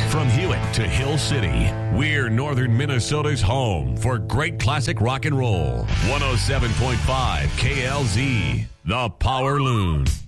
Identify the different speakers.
Speaker 1: From Hewitt to Hill City, we're northern Minnesota's home for great classic rock and roll. 107.5 KLZ, the Power Loon.